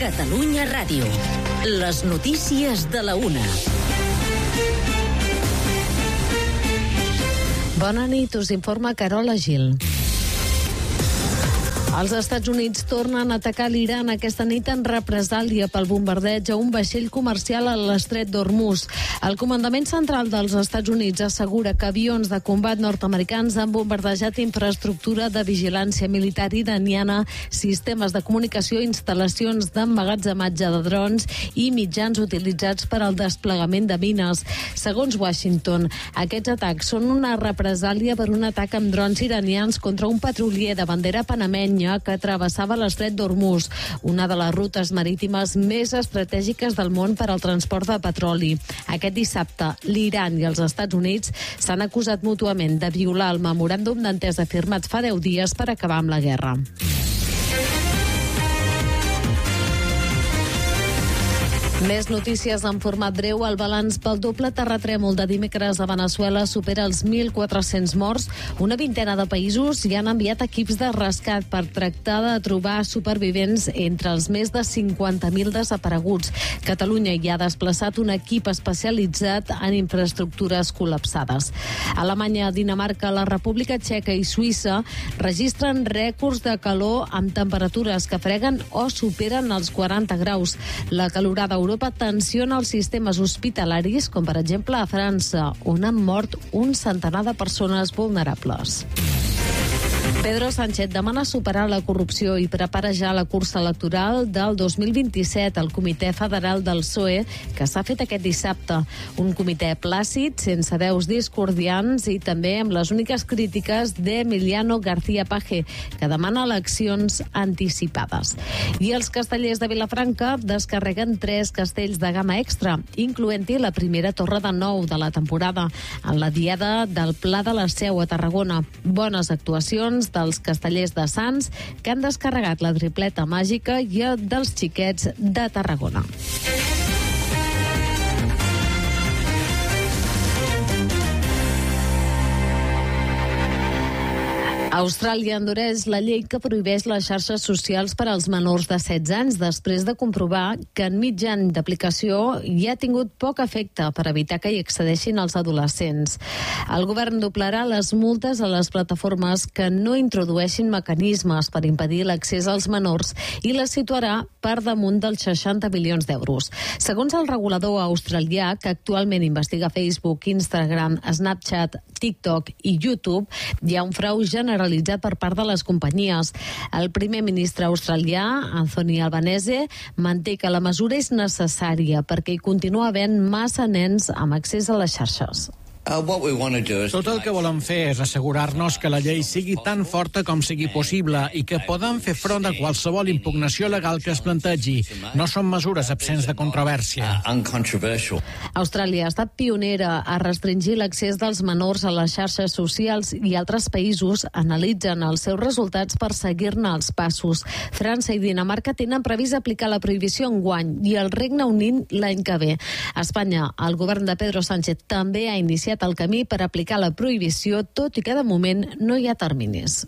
Catalunya Ràdio. Les notícies de la 1. Bona nit, us informa Carola Gil. Els Estats Units tornen a atacar l'Iran aquesta nit en represàlia pel bombardeig a un vaixell comercial a l'estret d'Hormuz. El comandament central dels Estats Units assegura que avions de combat nord-americans han bombardejat infraestructura de vigilància militar iraniana, sistemes de comunicació, instal·lacions d'emmagatzematge de drons i mitjans utilitzats per al desplegament de mines. Segons Washington, aquests atacs són una represàlia per un atac amb drons iranians contra un petrolier de bandera panamenya que travessava l'estret d'Hormuz, una de les rutes marítimes més estratègiques del món per al transport de petroli. Aquest dissabte, l'Iran i els Estats Units s'han acusat mútuament de violar el memoràndum d'entesa firmat fa 10 dies per acabar amb la guerra. Més notícies en format breu. El balanç pel doble terratrèmol de dimecres a Veneçuela supera els 1.400 morts. Una vintena de països hi han enviat equips de rescat per tractar de trobar supervivents entre els més de 50.000 desapareguts. Catalunya hi ha desplaçat un equip especialitzat en infraestructures col·lapsades. Alemanya, Dinamarca, la República Txeca i Suïssa registren rècords de calor amb temperatures que freguen o superen els 40 graus. La calorada Europa tensiona els sistemes hospitalaris, com per exemple a França, on han mort un centenar de persones vulnerables. Pedro Sánchez demana superar la corrupció i prepara ja la cursa electoral del 2027 al Comitè Federal del PSOE, que s'ha fet aquest dissabte. Un comitè plàcid, sense veus discordiants i també amb les úniques crítiques d'Emiliano García Paje, que demana eleccions anticipades. I els castellers de Vilafranca descarreguen 3 castells de gamma extra, incloent-hi la primera torre de 9 de la temporada, en la diada del Pla de la Seu a Tarragona. Bones actuacions dels castellers de Sants, que han descarregat la tripleta màgica, i dels xiquets de Tarragona. Austràlia endureix la llei que prohibeix les xarxes socials per als menors de 16 anys després de comprovar que en mig any d'aplicació hi ha tingut poc efecte per evitar que hi accedeixin els adolescents. El govern doblarà les multes a les plataformes que no introdueixin mecanismes per impedir l'accés als menors i les situarà per damunt dels 60 milions d'euros. Segons el regulador australià, que actualment investiga Facebook, Instagram, Snapchat, TikTok i YouTube, hi ha un frau generalitzat per part de les companyies. El primer ministre australià, Anthony Albanese, manté que la mesura és necessària perquè hi continua havent massa nens amb accés a les xarxes. Tot el que volem fer és assegurar-nos que la llei sigui tan forta com sigui possible i que podem fer front a qualsevol impugnació legal que es plantegi. No són mesures absents de controvèrsia. Austràlia ha estat pionera a restringir l'accés dels menors a les xarxes socials i altres països analitzen els seus resultats per seguir-ne els passos. França i Dinamarca tenen previst aplicar la prohibició enguany i el Regne Unit l'any que ve. A Espanya, el govern de Pedro Sánchez també ha iniciat el camí per aplicar la prohibició, tot i que de moment no hi ha terminis.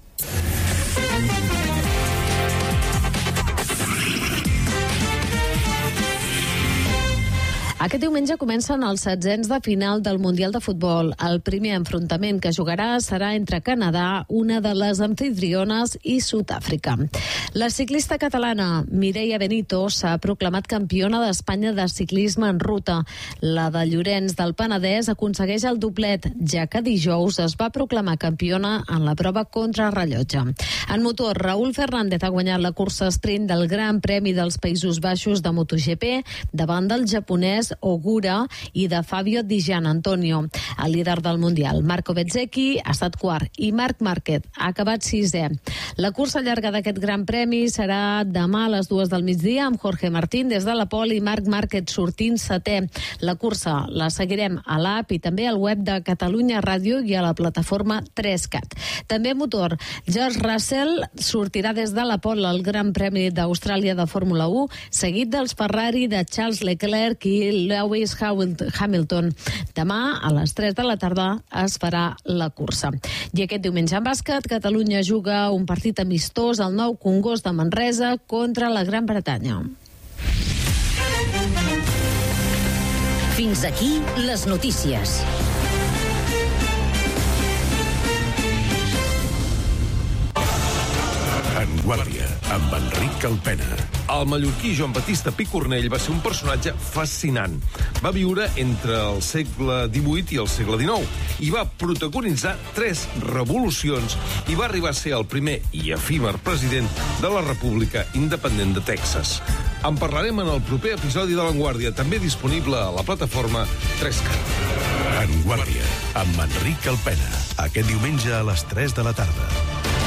Aquest diumenge comencen els setzents de final del Mundial de Futbol. El primer enfrontament que jugarà serà entre Canadà, una de les amfitriones, i Sud-àfrica. La ciclista catalana Mireia Benito s'ha proclamat campiona d'Espanya de ciclisme en ruta. La de Llorenç del Penedès aconsegueix el doblet, ja que dijous es va proclamar campiona en la prova contrarrellotge. En motor, Raúl Fernández ha guanyat la cursa sprint del Gran Premi dels Països Baixos de MotoGP davant del japonès Ogura i de Fabio Di Gianantonio. El líder del Mundial, Marco Bezzecchi, ha estat quart i Marc Márquez ha acabat 6è. La cursa llarga d'aquest Gran Premi serà demà a les 2 del migdia amb Jorge Martín des de la pole i Marc Márquez sortint 7è. La cursa la seguirem a l'app i també al web de Catalunya Ràdio i a la plataforma 3CAT. També motor, George Russell sortirà des de la pole al Gran Premi d'Austràlia de Fórmula 1, seguit dels Ferrari de Charles Leclerc i Lewis Hamilton. Demà a les 3 de la tarda es farà la cursa. I aquest diumenge en bàsquet, Catalunya juga un partit amistós al Nou Congost de Manresa contra la Gran Bretanya. Fins aquí les notícies. En Guàrdia, amb Enric Calpena. El mallorquí Joan Batista Picornell va ser un personatge fascinant. Va viure entre el segle XVIII i el segle XIX i va protagonitzar 3 revolucions i va arribar a ser el primer i efímer president de la República Independent de Texas. En parlarem en el proper episodi de L'Enguàrdia, també disponible a la plataforma 3CAT. En Guàrdia, amb Enric Calpena. Aquest diumenge a les 3 de la tarda.